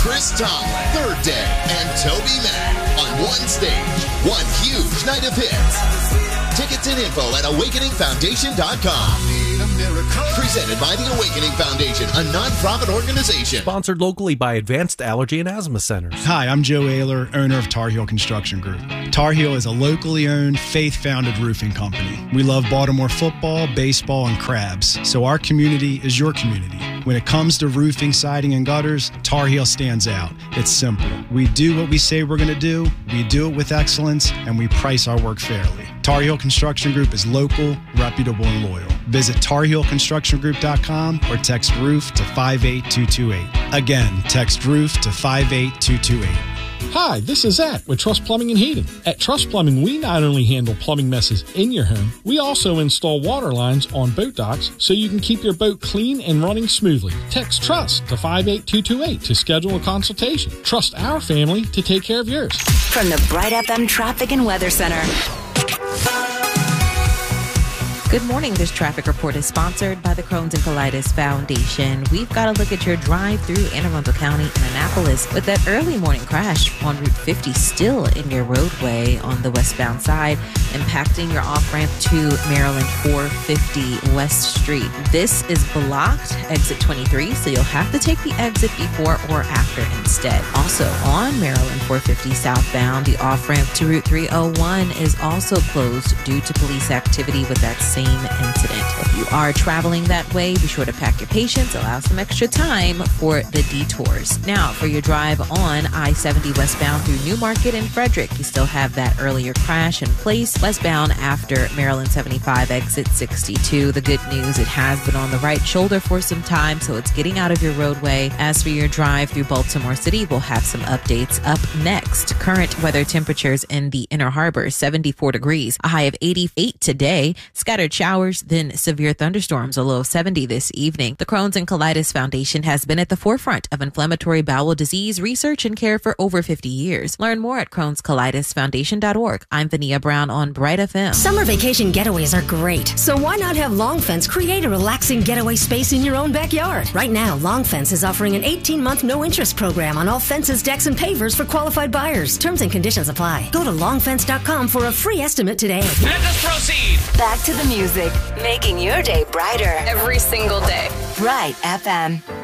Chris Tomlin, Third Day, and Toby Mac on one stage. One huge night of hits. Tickets and info at awakeningfoundation.com. Presented by the Awakening Foundation, a non-profit organization. Sponsored locally by Advanced Allergy and Asthma Centers. Hi, I'm Joe Ayler, owner of Tar Heel Construction Group. Tar Heel is a locally owned, faith-founded roofing company. We love Baltimore football, baseball, and crabs, so our community is your community. When it comes to roofing, siding, and gutters, Tar Heel stands out. It's simple. We do what we say we're going to do, we do it with excellence, and we price our work fairly. Tar Heel Construction Group is local, reputable, and loyal. Visit TarHeelConstructionGroup.com or text ROOF to 58228. Again, text ROOF to 58228. Hi, this is Zach with Trust Plumbing and Heating. At Trust Plumbing, we not only handle plumbing messes in your home, we also install water lines on boat docks so you can keep your boat clean and running smoothly. Text TRUST to 58228 to schedule a consultation. Trust our family to take care of yours. From the Bright FM Traffic and Weather Center. Good morning. This traffic report is sponsored by the Crohn's and Colitis Foundation. We've got a look at your drive through Anne Arundel County and Annapolis with that early morning crash on Route 50 still in your roadway on the westbound side, impacting your off-ramp to Maryland 450 West Street. This is blocked, exit 23, so you'll have to take the exit before or after instead. Also on Maryland 450 southbound, the off-ramp to Route 301 is also closed due to police activity with that same incident. If you are traveling that way, be sure to pack your patience, allow some extra time for the detours. Now, for your drive on I-70 westbound through Newmarket and Frederick, you still have that earlier crash in place westbound after Maryland 75 exit 62. The good news, it has been on the right shoulder for some time, so it's getting out of your roadway. As for your drive through Baltimore City, we'll have some updates up next. Current weather temperatures in the Inner Harbor, 74 degrees, a high of 88 today. Scattered showers, then severe thunderstorms, a low of 70 this evening. The Crohn's and Colitis Foundation has been at the forefront of inflammatory bowel disease research and care for over 50 years. Learn more at Crohn'sColitisFoundation.org. I'm Vania Brown on Bright FM. Summer vacation getaways are great, so why not have Long Fence create a relaxing getaway space in your own backyard? Right now, Long Fence is offering an 18-month no-interest program on all fences, decks, and pavers for qualified buyers. Terms and conditions apply. Go to longfence.com for a free estimate today. Let us proceed. Back to the music, making your day brighter every single day. Bright FM.